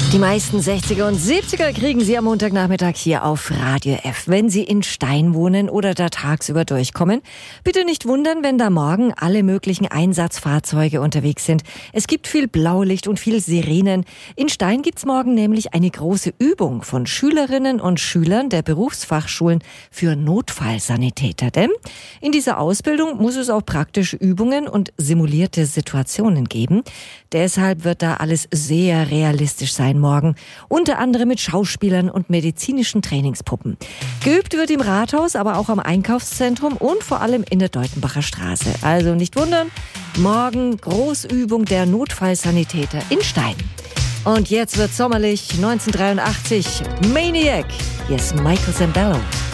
Die meisten 60er und 70er kriegen Sie am Montagnachmittag hier auf Radio F. Wenn Sie in Stein wohnen oder da tagsüber durchkommen, bitte nicht wundern, wenn da morgen alle möglichen Einsatzfahrzeuge unterwegs sind. Es gibt viel Blaulicht und viel Sirenen. In Stein gibt's morgen nämlich eine große Übung von Schülerinnen und Schülern der Berufsfachschulen für Notfallsanitäter. Denn in dieser Ausbildung muss es auch praktische Übungen und simulierte Situationen geben. Deshalb wird da alles sehr realistisch sein morgen, unter anderem mit Schauspielern und medizinischen Trainingspuppen. Geübt wird im Rathaus, aber auch am Einkaufszentrum und vor allem in der Deutenbacher Straße. Also nicht wundern, morgen Großübung der Notfallsanitäter in Stein. Und jetzt wird sommerlich, 1983, Maniac. Hier ist Michael Zambello.